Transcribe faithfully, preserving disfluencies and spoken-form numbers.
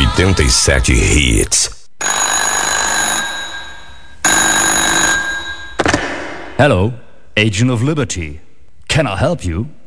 oitenta e sete Hits. Hello, Agent of Liberty. Can I help you?